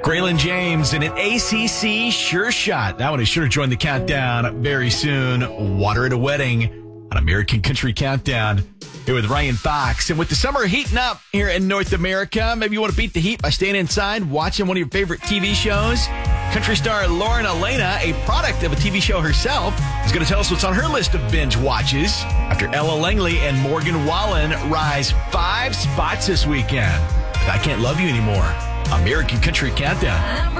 Graylin James in an ACC sure shot. That one is sure to join the countdown very soon. Water at a Wedding on American Country Countdown. Here with Ryan Fox. And with the summer heating up here in North America, maybe you want to beat the heat by staying inside, watching one of your favorite TV shows. Country star Lauren Elena, a product of a TV show herself, is going to tell us what's on her list of binge watches after Ella Langley and Morgan Wallen rise 5 spots this weekend. I Can't Love You Anymore. American Country Countdown.